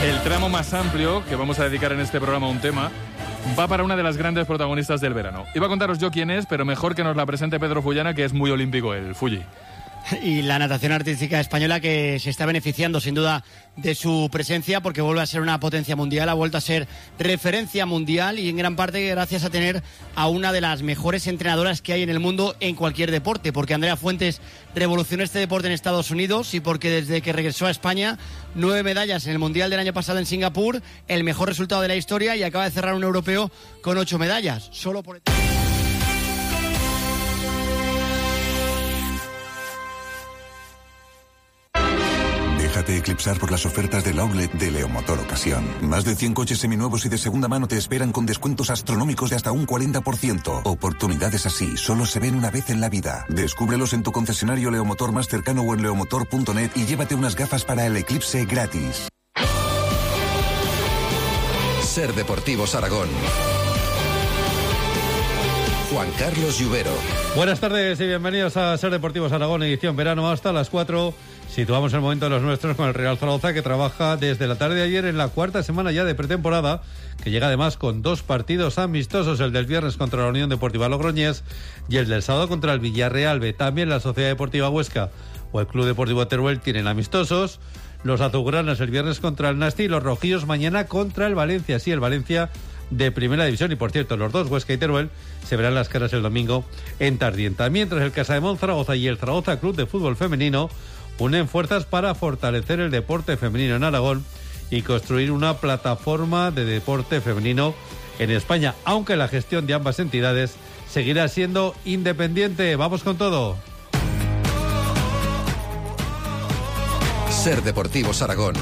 El tramo más amplio, que vamos a dedicar en este programa a un tema, va para una de las grandes protagonistas del verano. Iba a contaros yo quién es, pero mejor que nos la presente Pedro Fullana, que es muy olímpico el Fulli. Y la natación artística española, que se está beneficiando sin duda de su presencia, porque vuelve a ser una potencia mundial, ha vuelto a ser referencia mundial, y en gran parte gracias a tener a una de las mejores entrenadoras que hay en el mundo en cualquier deporte, porque Andrea Fuentes revolucionó este deporte en Estados Unidos, y porque desde que regresó a España, 9 medallas en el Mundial del año pasado en Singapur, el mejor resultado de la historia, y acaba de cerrar un europeo con 8 medallas, solo por... Déjate eclipsar por las ofertas del outlet de Leomotor Ocasión. Más de 100 coches seminuevos y de segunda mano te esperan con descuentos astronómicos de hasta un 40%. Oportunidades así solo se ven una vez en la vida. Descúbrelos en tu concesionario Leomotor más cercano o en leomotor.net y llévate unas gafas para el eclipse gratis. Ser Deportivos Aragón. Juan Carlos Lluvero. Buenas tardes y bienvenidos a Ser Deportivos Aragón, edición verano hasta las 4. Situamos el momento de los nuestros con el Real Zaragoza, que trabaja desde la tarde de ayer en la cuarta semana ya de pretemporada, que llega además con 2 partidos amistosos, el del viernes contra la Unión Deportiva Logroñés y el del sábado contra el Villarreal B. También la Sociedad Deportiva Huesca o el Club Deportivo Teruel tienen amistosos. Los azulgranas el viernes contra el Nasti y los rojillos mañana contra el Valencia. Sí, el Valencia de Primera División, y por cierto, los dos, Huesca y Teruel, se verán las caras el domingo en Tardienta. Mientras el Casademón Zaragoza y el Zaragoza Club de Fútbol Femenino unen fuerzas para fortalecer el deporte femenino en Aragón y construir una plataforma de deporte femenino en España, aunque la gestión de ambas entidades seguirá siendo independiente. Vamos con todo. Ser Deportivos Aragón.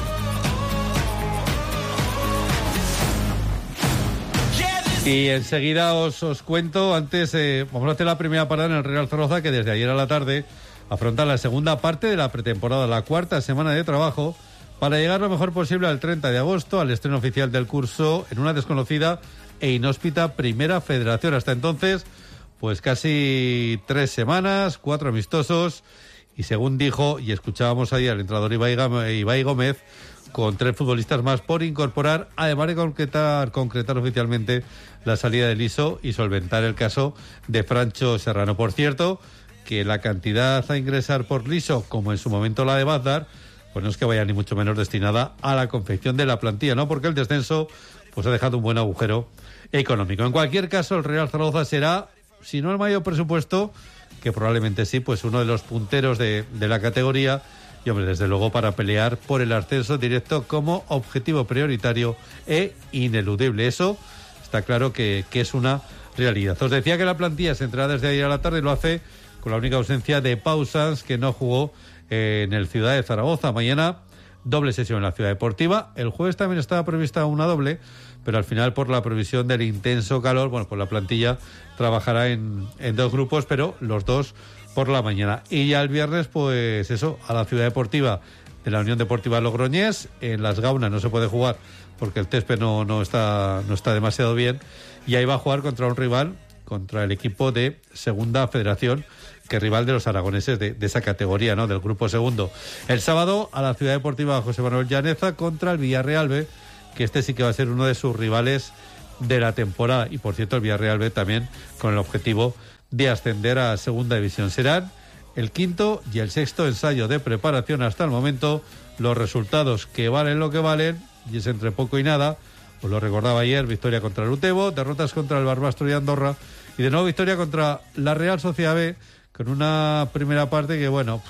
Y enseguida os cuento, antes vamos a hacer la primera parada en el Real Zaragoza, que desde ayer a la tarde afronta la segunda parte de la pretemporada, la cuarta semana de trabajo, para llegar lo mejor posible al 30 de agosto, al estreno oficial del curso en una desconocida e inhóspita Primera Federación. Hasta entonces, pues casi 3 semanas, 4 amistosos, y según dijo, y escuchábamos ahí al entrenador Ibai Gómez, con 3 futbolistas más por incorporar, además de concretar oficialmente la salida de Liso y solventar el caso de Francho Serrano. Por cierto, que la cantidad a ingresar por Liso, como en su momento la de Bazdar, pues no es que vaya ni mucho menos destinada a la confección de la plantilla, ¿no? Porque el descenso pues ha dejado un buen agujero económico. En cualquier caso, el Real Zaragoza será, si no el mayor presupuesto, que probablemente sí, pues uno de los punteros de la categoría, y hombre, desde luego para pelear por el ascenso directo como objetivo prioritario e ineludible. Eso está claro que es una realidad. Os decía que la plantilla se entrará desde ayer a la tarde y lo hace con la única ausencia de Pau Sanz, que no jugó en el Ciudad de Zaragoza. Mañana doble sesión en la Ciudad Deportiva. El jueves también estaba prevista una doble, pero al final, por la previsión del intenso calor, bueno, pues la plantilla trabajará en 2 grupos, pero los 2 por la mañana. Y ya el viernes, pues eso, a la Ciudad Deportiva de la Unión Deportiva Logroñés. En Las Gaunas no se puede jugar porque el césped no está demasiado bien, y ahí va a jugar contra un rival, contra el equipo de Segunda Federación, que rival de los aragoneses de esa categoría, ¿no? Del grupo segundo. El sábado a la Ciudad Deportiva José Manuel Llaneza contra el Villarreal B, que este sí que va a ser uno de sus rivales de la temporada. Y por cierto, el Villarreal B también con el objetivo de ascender a Segunda División. Serán el 5º y el 6º ensayo de preparación hasta el momento. Los resultados que valen lo que valen, y es entre poco y nada. Os lo recordaba ayer: victoria contra el Utebo, derrotas contra el Barbastro y Andorra, y de nuevo victoria contra la Real Sociedad B, con una primera parte que, bueno,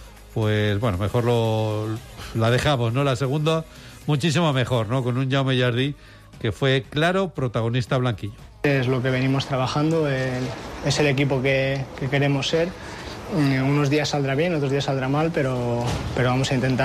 pues bueno, mejor la dejamos, ¿no? La segunda, muchísimo mejor, ¿no? Con un Jaume Jardí que fue claro protagonista blanquillo. Es lo que venimos trabajando, es el equipo que queremos ser. Unos días saldrá bien, otros días saldrá mal, pero vamos a intentar